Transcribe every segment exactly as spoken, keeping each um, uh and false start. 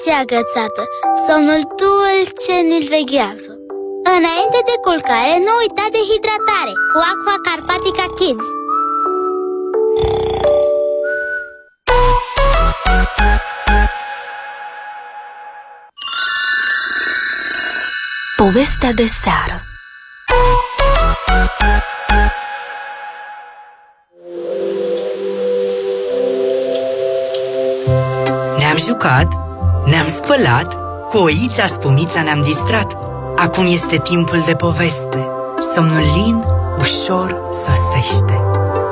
și agățată, somnul dulce ne-l veghează. Înainte de culcare, nu uita de hidratare cu Aqua Carpatica Kids. Povestea de seară. Ne-am jucat, ne-am spălat, cu oița Spumița ne-am distrat. Acum este timpul de poveste. Somnul lin ușor sosește.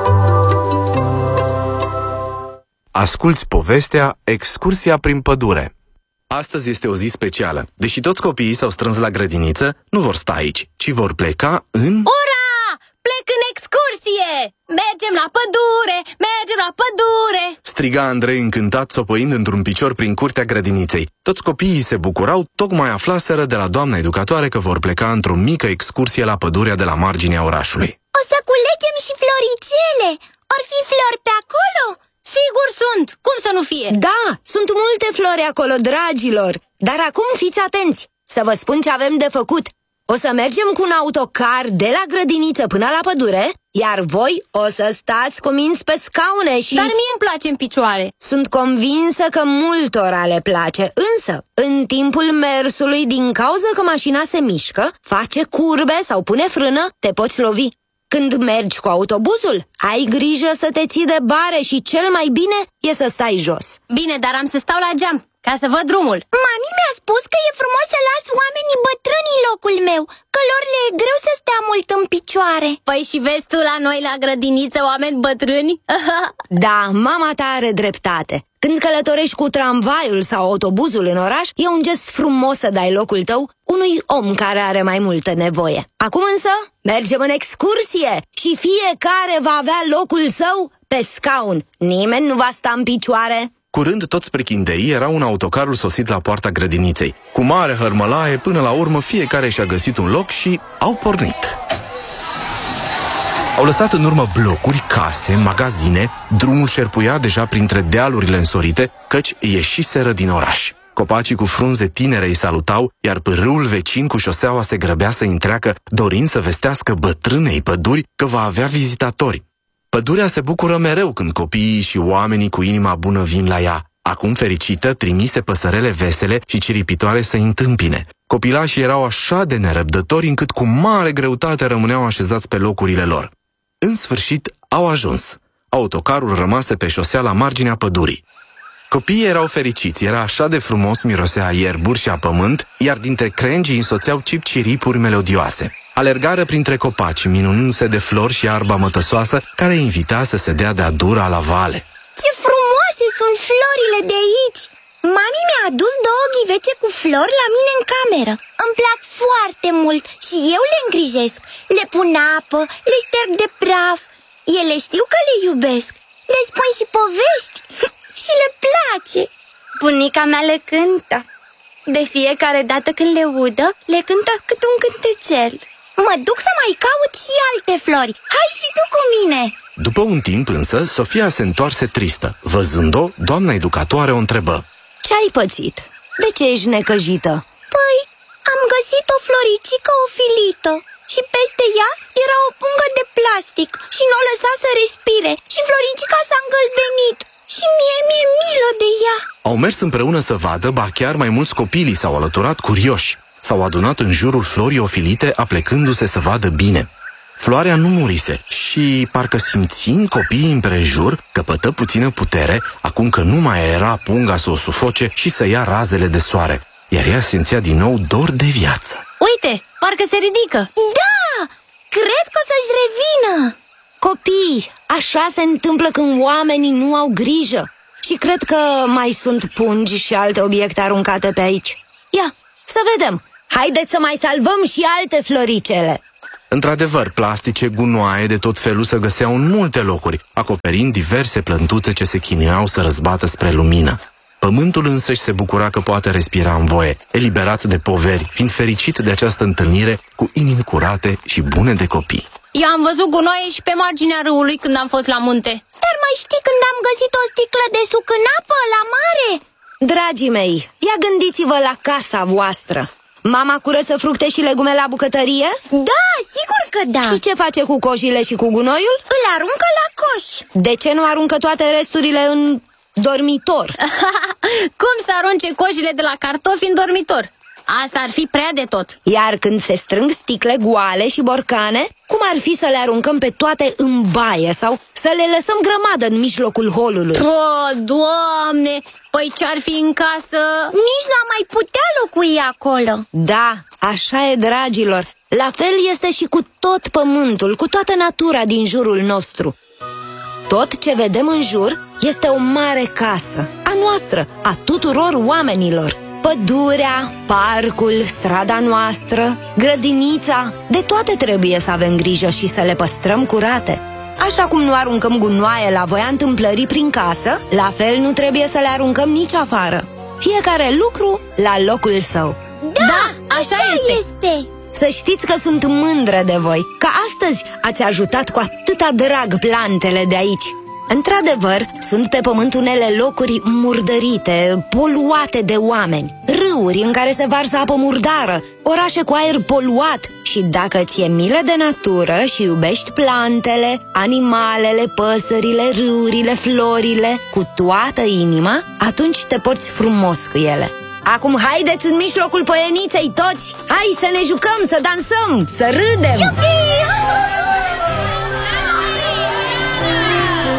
Asculți povestea Excursia prin pădure. Astăzi este o zi specială. Deși toți copiii s-au strâns la grădiniță, nu vor sta aici, ci vor pleca în... Ura! Plec în excursie! Mergem la pădure! Mergem la pădure! Striga Andrei încântat, țopăind într-un picior prin curtea grădiniței. Toți copiii se bucurau, tocmai aflaseră de la doamna educatoare că vor pleca într-o mică excursie la pădurea de la marginea orașului. O să culegem și floricele! Or fi flori pe acolo? Sigur sunt! Cum să nu fie? Da, sunt multe flori acolo, dragilor. Dar acum fiți atenți, să vă spun ce avem de făcut. O să mergem cu un autocar de la grădiniță până la pădure, iar voi o să stați cu minți pe scaune și... Dar mie îmi place în picioare. Sunt convinsă că multora le place, însă, în timpul mersului, din cauza că mașina se mișcă, face curbe sau pune frână, te poți lovi. Când mergi cu autobuzul, ai grijă să te ții de bare și cel mai bine e să stai jos. Bine, dar am să stau la geam, ca să văd drumul. Mami mi-a spus că e frumos să las oamenii bătrâni în locul meu, că lor le e greu să stea mult în picioare. Păi și vezi tu la noi la grădiniță oameni bătrâni? Da, mama ta are dreptate. Când călătorești cu tramvaiul sau autobuzul în oraș, e un gest frumos să dai locul tău unui om care are mai multă nevoie. Acum însă, mergem în excursie și fiecare va avea locul său pe scaun. Nimeni nu va sta în picioare. Curând toți prichindeii erau în autocarul sosit la poarta grădiniței. Cu mare hărmălaie, până la urmă fiecare și-a găsit un loc și au pornit. Au lăsat în urmă blocuri, case, magazine, drumul șerpuia deja printre dealurile însorite, căci ieșiseră din oraș. Copacii cu frunze tinere îi salutau, iar pârâul vecin cu șoseaua se grăbea să întreacă, dorind să vestească bătrânei păduri că va avea vizitatori. Pădurea se bucură mereu când copiii și oamenii cu inima bună vin la ea. Acum fericită, trimise păsărele vesele și ciripitoare să-i întâmpine. Copilașii erau așa de nerăbdători încât cu mare greutate rămâneau așezați pe locurile lor. În sfârșit au ajuns. Autocarul rămase pe șosea la marginea pădurii. Copiii erau fericiți, era așa de frumos, mirosea a ierburi și a pământ, iar dintre crengi îi însoțeau cip-ciripuri melodioase. Alergară printre copaci, minunându-se de flori și arba mătăsoasă, care îi invita să se dea de-a dura la vale. Ce frumoase sunt florile de aici! Mami mi-a adus două ghivece cu flori la mine în cameră. Îmi plac foarte mult și eu le îngrijesc. Le pun apă, le șterg de praf. Ele știu că le iubesc. Le spun și povești și le place. Bunica mea le cântă. De fiecare dată când le udă, le cântă cât un cântecel. Mă duc să mai caut și alte flori. Hai și tu cu mine! După un timp însă, Sofia se întoarse tristă. Văzând-o, doamna educatoare o întrebă. Ce-ai pățit? De ce ești necăjită? Păi, am găsit o floricică ofilită și peste ea era o pungă de plastic și nu o lăsa să respire și floricica s-a îngălbenit și mie mi-e milă de ea. Au mers împreună să vadă, ba chiar mai mulți copii s-au alăturat curioși. S-au adunat în jurul florii ofilite, aplecându-se să vadă bine. Floarea nu murise și, parcă simțind copiii împrejur, căpătă puțină putere, acum că nu mai era punga să o sufoce și să ia razele de soare, iar ea simțea din nou dor de viață. Uite, parcă se ridică. Da, cred că o să-și revină. Copii, așa se întâmplă când oamenii nu au grijă. Și cred că mai sunt pungi și alte obiecte aruncate pe aici. Ia, să vedem. Haideți să mai salvăm și alte floricele. Într-adevăr, plastice, gunoaie de tot felul se găseau în multe locuri, acoperind diverse plântuțe ce se chinuiau să răzbată spre lumină. Pământul însăși se bucura că poate respira în voie, eliberat de poveri, fiind fericit de această întâlnire cu inimi curate și bune de copii. Eu am văzut gunoaie și pe marginea râului când am fost la munte. Dar mai știi când am găsit o sticlă de suc în apă, la mare? Dragii mei, ia gândiți-vă la casa voastră. Mama curăță fructe și legume la bucătărie? Da, sigur că da. Și ce face cu coșile și cu gunoiul? Îl aruncă la coș. De ce nu aruncă toate resturile în dormitor? Cum să arunce coșile de la cartofi în dormitor? Asta ar fi prea de tot. Iar când se strâng sticle goale și borcane, cum ar fi să le aruncăm pe toate în baie sau să le lăsăm grămadă în mijlocul holului? O, Doamne! Păi ce-ar fi în casă? Nici nu am mai putea locui acolo. Da, așa e, dragilor. La fel este și cu tot pământul, cu toată natura din jurul nostru. Tot ce vedem în jur este o mare casă, a noastră, a tuturor oamenilor. Pădurea, parcul, strada noastră, grădinița, de toate trebuie să avem grijă și să le păstrăm curate. Așa cum nu aruncăm gunoaie la voia întâmplării prin casă, la fel nu trebuie să le aruncăm nici afară. Fiecare lucru la locul său. Da, Da, așa așa este. este. Să știți că sunt mândră de voi, că astăzi ați ajutat cu atâta drag plantele de aici. Într-adevăr, sunt pe pământ unele locuri murdărite, poluate de oameni, râuri în care se varsă apă murdară, orașe cu aer poluat. Și dacă ți-e milă de natură și iubești plantele, animalele, păsările, râurile, florile, cu toată inima, atunci te porți frumos cu ele. Acum haideți în mijlocul poieniței toți! Hai să ne jucăm, să dansăm, să râdem! Iubi!